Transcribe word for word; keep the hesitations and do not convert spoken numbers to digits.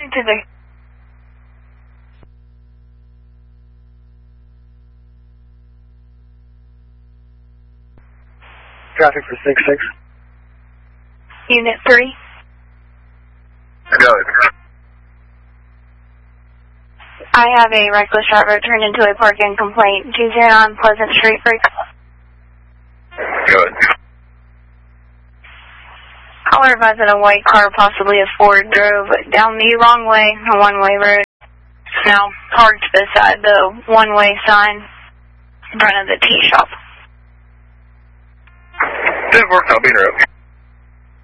To the traffic for six six. Unit three. Go ahead. I have a reckless driver turned into a parking complaint. two zero nine Pleasant Street, Freak. Go ahead. Caller advised that a white car, possibly a Ford, drove down the wrong way, a one-way road. Now parked beside the one-way sign in front of the tea shop. That worked. I'll be in a row.